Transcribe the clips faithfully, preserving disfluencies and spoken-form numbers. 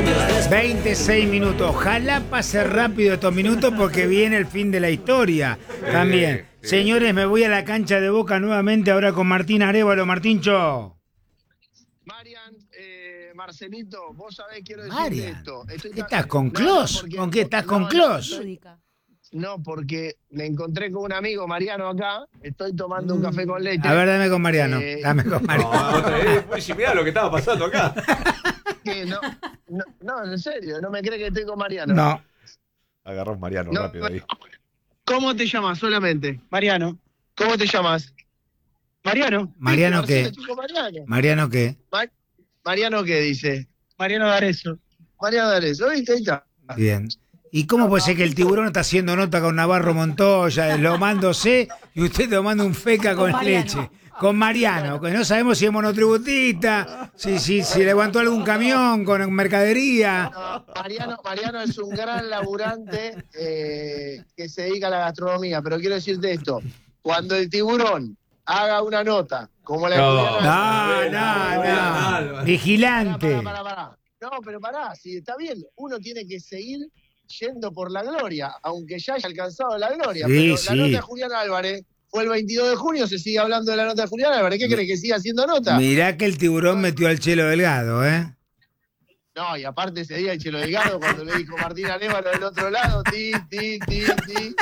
veintiséis minutos. Ojalá pase rápido estos minutos porque viene el fin de la historia también. Señores, me voy a la cancha de Boca nuevamente ahora con Martín Arévalo. Martíncho. Marian, eh, Marcelito, vos sabés, quiero decirte Marian, esto. Estoy ¿qué estás con no, Clos? no, porque, ¿Con qué estás no, con no, Clos? estoy, no, porque me encontré con un amigo, Mariano, acá. Estoy tomando mm. un café con leche. A ver, dame con Mariano. Eh, dame con Mariano. No, es muy similar a lo que estaba pasando acá. Que no, no, no, en serio, no me cree que estoy con Mariano. No. Agarró un Mariano No, rápido ahí. ¿Cómo te llamas solamente? Mariano. ¿Cómo te llamas? Mariano. ¿Mariano Sí, qué? Marcelo, chico, Mariano. ¿Mariano qué? Mar- ¿Mariano qué dice? Mariano D'Arezzo. Mariano D'Arezzo, ¿viste? Ahí está. Bien. ¿Y cómo puede ser que el tiburón está haciendo nota con Navarro Montoya, deslomándose, y usted tomando un feca con, con leche? Con Mariano, que no sabemos si es monotributista, si, si, si levantó algún camión con mercadería. No, Mariano, Mariano es un gran laburante eh, que se dedica a la gastronomía, pero quiero decirte esto, cuando el tiburón haga una nota, como la No, de No, no, no. Vigilante. Pará, pará, pará, pará. No, pero pará, si está bien, uno tiene que seguir yendo por la gloria, aunque ya haya alcanzado la gloria. Sí, pero sí. la nota de Julián Álvarez fue el veintidós de junio, se sigue hablando de la nota de Julián Álvarez. ¿Qué crees que siga haciendo nota? Mirá que el tiburón metió al Chelo Delgado, ¿eh? No, y aparte ese día el Chelo Delgado, cuando le dijo Martín Arévalo del otro lado, ti, ti, ti, ti.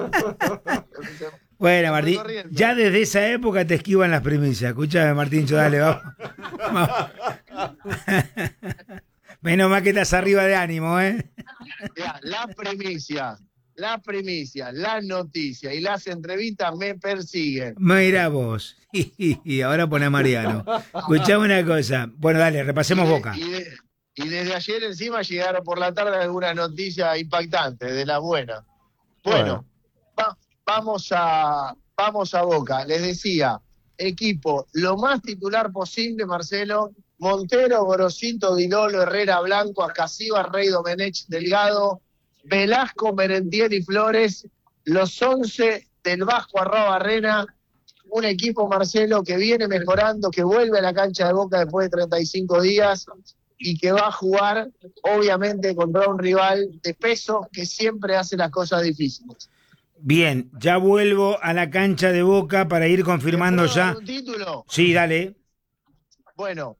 Bueno, Martín, ya desde esa época te esquivan las primicias. Escúchame, Martín, dale, vamos. vamos. Menos mal que estás arriba de ánimo, ¿eh? Mirá, la primicia, la primicia, las noticias y las entrevistas me persiguen. Mira vos. Y ahora pone a Mariano. Escuchame una cosa. Bueno, dale, repasemos y de, Boca. Y, de, y desde ayer encima llegaron por la tarde algunas noticias impactantes, de las buenas. Bueno, va, vamos a vamos a Boca. Les decía, equipo lo más titular posible, Marcelo. Montero, Gorosito, Dilolo, Herrera, Blanco, Acasiva, Rey, Domenech, Delgado, Velasco, Merentiel y Flores, los once del Vasco Arrobarrena, un equipo, Marcelo, que viene mejorando, que vuelve a la cancha de Boca después de treinta y cinco días y que va a jugar, obviamente, contra un rival de peso que siempre hace las cosas difíciles. Bien, ya vuelvo a la cancha de Boca para ir confirmando ya. ¿Un título? Sí, dale. Bueno,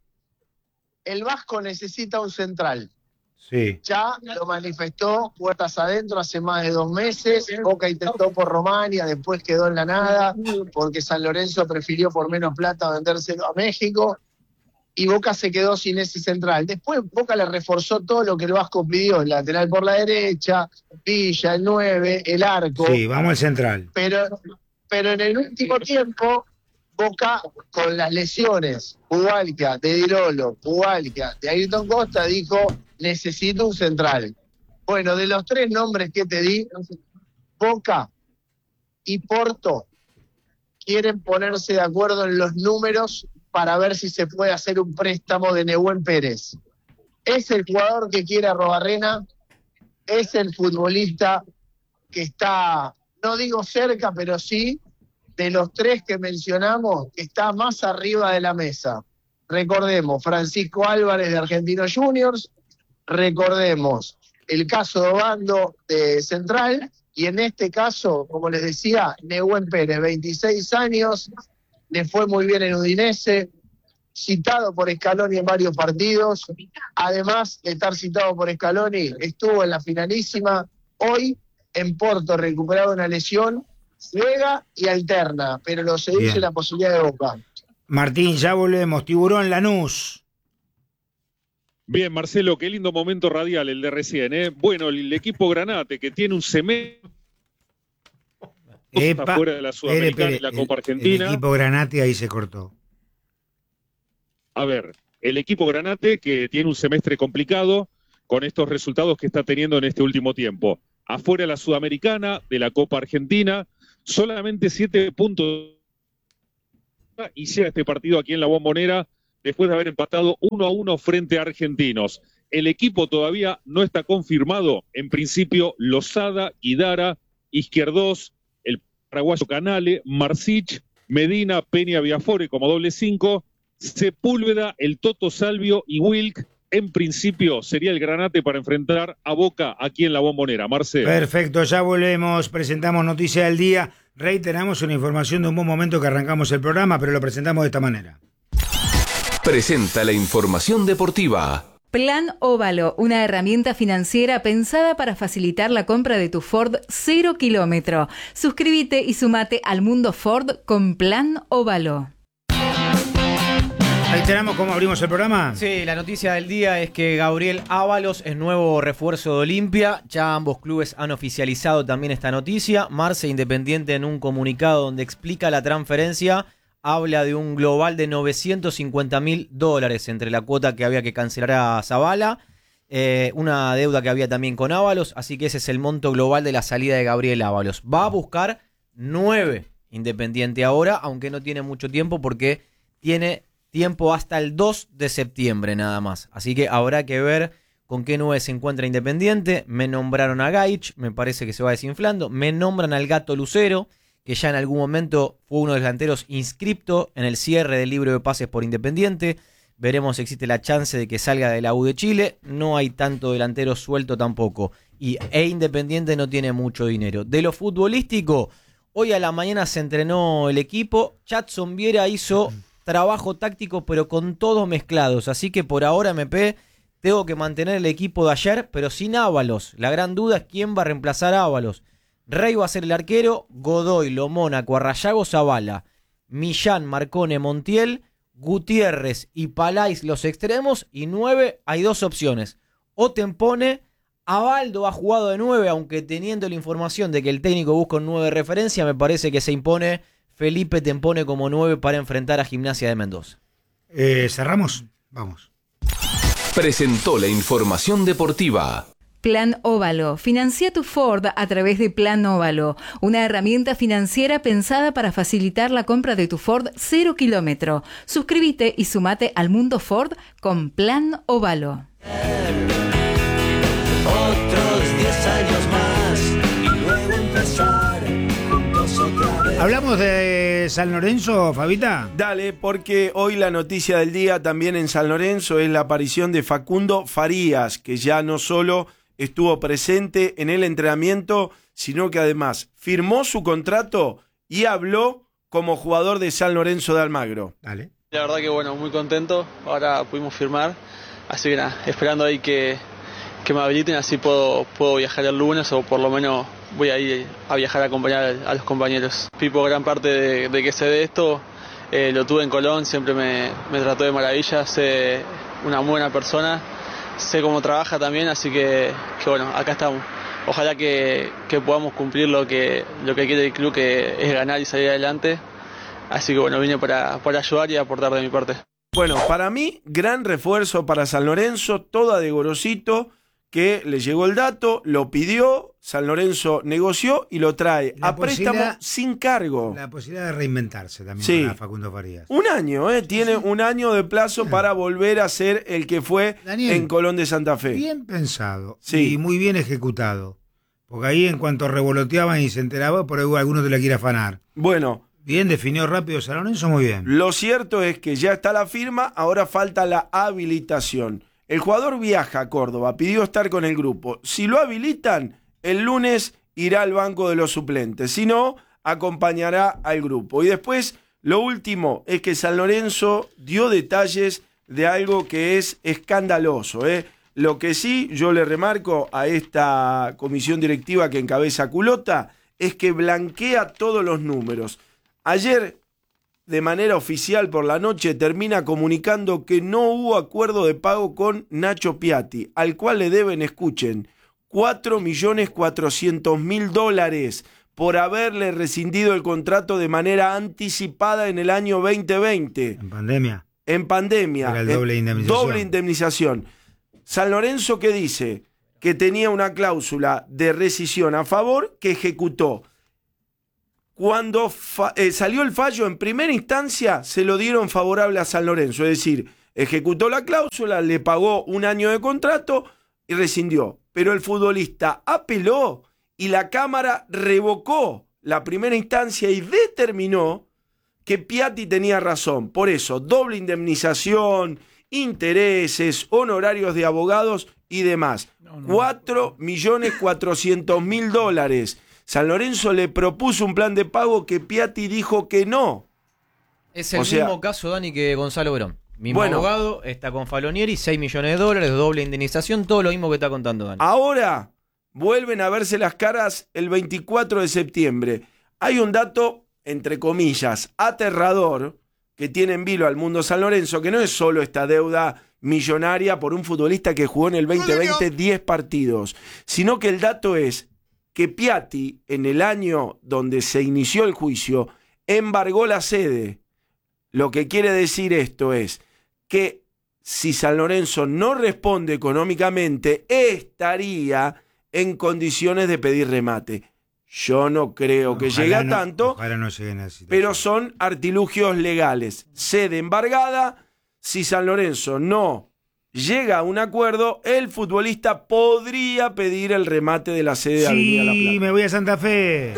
el Vasco necesita un central. Sí. Ya lo manifestó puertas adentro hace más de dos meses. Boca intentó por Romania, después quedó en la nada, porque San Lorenzo prefirió por menos plata vendérselo a México, y Boca se quedó sin ese central. Después Boca le reforzó todo lo que el Vasco pidió, el lateral por la derecha, Villa, el nueve, el arco. Sí, vamos al central. Pero, pero en el último tiempo, Boca, con las lesiones, Pugalca, de Dirolo, Pugalca, de Ayrton Costa, dijo, necesito un central. Bueno, de los tres nombres que te di, Boca y Porto quieren ponerse de acuerdo en los números para ver si se puede hacer un préstamo de Nehuen Pérez. Es el jugador que quiere Arrobarrena, es el futbolista que está, no digo cerca, pero sí, de los tres que mencionamos, está más arriba de la mesa. Recordemos, Francisco Álvarez de Argentinos Juniors, recordemos el caso de Obando de Central, y en este caso, como les decía, Nehuen Pérez, veintiséis años, le fue muy bien en Udinese, citado por Scaloni en varios partidos, además de estar citado por Scaloni, estuvo en la finalísima, hoy en Porto recuperado una lesión, juega y alterna, pero lo seduce Bien. la posibilidad de Boca. Martín, ya volvemos. Tiburón Lanús. Bien, Marcelo, qué lindo momento radial el de recién, ¿eh? Bueno, el equipo Granate, que tiene un semestre fuera de la Sudamericana y la Copa Argentina. El equipo Granate ahí se cortó. A ver, el equipo Granate, que tiene un semestre complicado con estos resultados que está teniendo en este último tiempo. Afuera de la Sudamericana, de la Copa Argentina, solamente siete puntos. Y llega este partido aquí en la Bombonera después de haber empatado uno a uno frente a Argentinos. El equipo todavía no está confirmado. En principio, Lozada, Guidara, Izquierdos, el paraguayo Canale, Marcich, Medina, Peña, Viafore como doble cinco, Sepúlveda, el Toto Salvio y Wilk en principio, sería el Granate para enfrentar a Boca aquí en la Bombonera. Marce. Perfecto, ya volvemos, presentamos Noticia del Día, reiteramos una información de un buen momento que arrancamos el programa, pero lo presentamos de esta manera. Presenta la información deportiva. Plan Óvalo, una herramienta financiera pensada para facilitar la compra de tu Ford cero kilómetro. Suscríbete y sumate al mundo Ford con Plan Óvalo. Ahí tenemos cómo abrimos el programa. Sí, la noticia del día es que Gabriel Ábalos es nuevo refuerzo de Olimpia. Ya ambos clubes han oficializado también esta noticia. Marce Independiente, en un comunicado donde explica la transferencia, habla de un global de novecientos cincuenta mil dólares entre la cuota que había que cancelar a Zavala, eh, una deuda que había también con Ábalos, así que ese es el monto global de la salida de Gabriel Ábalos. Va a buscar nueve Independiente ahora, aunque no tiene mucho tiempo porque tiene tiempo hasta el dos de septiembre nada más. Así que habrá que ver con qué nueve se encuentra Independiente. Me nombraron a Gaich, me parece que se va desinflando. Me nombran al Gato Lucero, que ya en algún momento fue uno de los delanteros inscripto en el cierre del libro de pases por Independiente. Veremos si existe la chance de que salga de la U de Chile. No hay tanto delantero suelto tampoco. Y e Independiente no tiene mucho dinero. De lo futbolístico, hoy a la mañana se entrenó el equipo. Chatson Viera hizo trabajo táctico, pero con todos mezclados. Así que por ahora, M P, tengo que mantener el equipo de ayer, pero sin Ábalos. La gran duda es quién va a reemplazar a Ábalos. Rey va a ser el arquero, Godoy, Lomónaco, Arrayago, Zavala, Millán, Marcone, Montiel, Gutiérrez y Palais los extremos, y nueve hay dos opciones. O Tempone, Abaldo ha jugado de nueve, aunque teniendo la información de que el técnico busca un nueve de referencia, me parece que se impone Felipe Tempone como nueve para enfrentar a Gimnasia de Mendoza. Eh, ¿Cerramos? Vamos. Presentó la información deportiva. Plan Óvalo. Financia tu Ford a través de Plan Óvalo, una herramienta financiera pensada para facilitar la compra de tu Ford cero kilómetro. Suscríbete y sumate al mundo Ford con Plan Óvalo. Otros diez años más y luego empezar juntos otra vez. ¿Hablamos de San Lorenzo, Fabita? Dale, porque hoy la noticia del día también en San Lorenzo es la aparición de Facundo Farías, que ya no solo estuvo presente en el entrenamiento, sino que además firmó su contrato y habló como jugador de San Lorenzo de Almagro. Dale. La verdad que bueno, muy contento, ahora pudimos firmar, así que nada, esperando ahí que, que me habiliten, así puedo, puedo viajar el lunes, o por lo menos voy a ir a viajar a acompañar a los compañeros. Pipo, gran parte de, de que sé de esto, eh, lo tuve en Colón, siempre me, me trató de maravilla, sé una muy buena persona, sé cómo trabaja también, así que, que bueno, acá estamos. Ojalá que, que podamos cumplir lo que, lo que quiere el club, que es ganar y salir adelante. Así que bueno, vine para, para ayudar y aportar de mi parte. Bueno, para mí, gran refuerzo para San Lorenzo, toda de Gorosito, que le llegó el dato, lo pidió, San Lorenzo negoció y lo trae La a préstamo sin cargo. La posibilidad de reinventarse también Sí. para Facundo Farías. Un año, ¿eh? Tiene un año de plazo para volver a ser el que fue Daniel, en Colón de Santa Fe. Bien pensado Sí. y muy bien ejecutado. Porque ahí en cuanto revoloteaban y se enteraba, por ahí alguno te la quiere afanar. Bueno, Bien, definió rápido San Lorenzo, muy bien. lo cierto es que ya está la firma, ahora falta la habilitación. El jugador viaja a Córdoba, pidió estar con el grupo. Si lo habilitan, el lunes irá al banco de los suplentes. Si no, acompañará al grupo. Y después, lo último es que San Lorenzo dio detalles de algo que es escandaloso, ¿eh? Lo que sí yo le remarco a esta comisión directiva que encabeza Culota es que blanquea todos los números. Ayer, de manera oficial por la noche, termina comunicando que no hubo acuerdo de pago con Nacho Piatti, al cual le deben, escuchen, cuatro millones cuatrocientos mil dólares por haberle rescindido el contrato de manera anticipada en el año veinte veinte. En pandemia. En pandemia. Era el doble indemnización. Doble indemnización. San Lorenzo, ¿qué dice? Que tenía una cláusula de rescisión a favor que ejecutó. Cuando fa- eh, salió el fallo en primera instancia, se lo dieron favorable a San Lorenzo. Es decir, ejecutó la cláusula, le pagó un año de contrato y rescindió. Pero el futbolista apeló y la Cámara revocó la primera instancia y determinó que Piatti tenía razón. Por eso, doble indemnización intereses, honorarios de abogados y demás. cuatro millones cuatrocientos mil dólares. San Lorenzo le propuso un plan de pago que Piatti dijo que no. Es el O sea, mismo caso, Dani, que Gonzalo Verón. Mismo Bueno. abogado, está con Falonieri, seis millones de dólares, doble indemnización, todo lo mismo que está contando Dani. Ahora vuelven a verse las caras el veinticuatro de septiembre. Hay un dato, entre comillas, aterrador que tiene en vilo al mundo San Lorenzo, que no es solo esta deuda millonaria por un futbolista que jugó en el veinte veinte diez partidos, sino que el dato es que Piatti, en el año donde se inició el juicio, embargó la sede. Lo que quiere decir esto es que si San Lorenzo no responde económicamente, estaría en condiciones de pedir remate. Yo no creo que llegue a no, tanto, ojalá no lleguen a esa situación. pero son artilugios legales. Sede embargada, si San Lorenzo no llega a un acuerdo, el futbolista podría pedir el remate de la sede de Avenida La Sí, Plata. me voy a Santa Fe.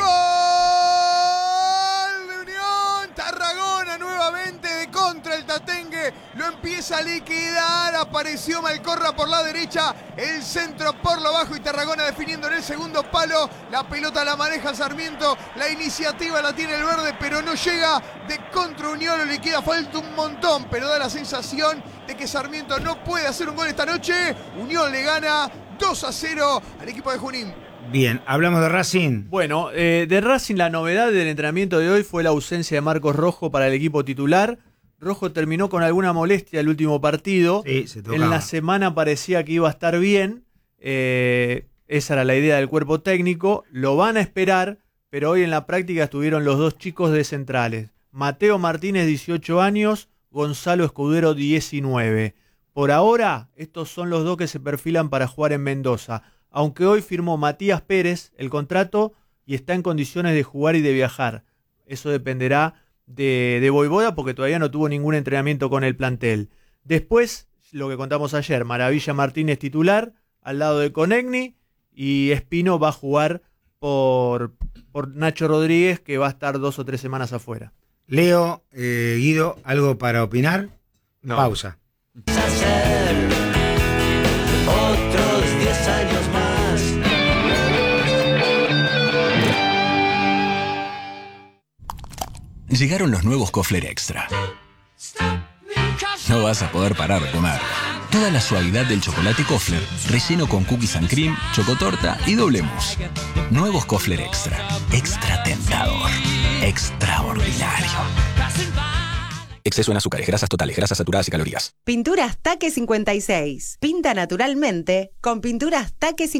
Tarragona nuevamente de contra el Tatengue, lo empieza a liquidar, apareció Malcorra por la derecha, el centro por lo bajo y Tarragona definiendo en el segundo palo, la pelota la maneja Sarmiento, la iniciativa la tiene el verde pero no llega, de contra Unión lo liquida, falta un montón, pero da la sensación de que Sarmiento no puede hacer un gol esta noche. Unión le gana dos a cero al equipo de Junín. Bien, hablamos de Racing. Bueno, eh, de Racing la novedad del entrenamiento de hoy fue la ausencia de Marcos Rojo para el equipo titular. Rojo terminó con alguna molestia el último partido. Sí, se tocaba. En la semana parecía que iba a estar bien. Eh, esa era la idea del cuerpo técnico. Lo van a esperar, pero hoy en la práctica estuvieron los dos chicos de centrales. Mateo Martínez, dieciocho años, Gonzalo Escudero, diecinueve. Por ahora, estos son los dos que se perfilan para jugar en Mendoza. Aunque hoy firmó Matías Pérez el contrato y está en condiciones de jugar y de viajar. Eso dependerá de, de Voivoda porque todavía no tuvo ningún entrenamiento con el plantel. Después, lo que contamos ayer, Maravilla Martínez titular, al lado de Conegni, y Espino va a jugar por, por Nacho Rodríguez, que va a estar dos o tres semanas afuera. Leo, eh, Guido, ¿algo para opinar? No. Pausa. Hacer otros diez años más. Llegaron los nuevos Kofler Extra. No vas a poder parar de comer. Toda la suavidad del chocolate Kofler, relleno con cookies and cream, chocotorta y doble mousse. Nuevos Kofler Extra. Extra tentador. Extraordinario. Exceso en azúcares, grasas totales, grasas saturadas y calorías. Pinturas Taque cincuenta y seis. Pinta naturalmente con Pinturas Taque cincuenta y seis.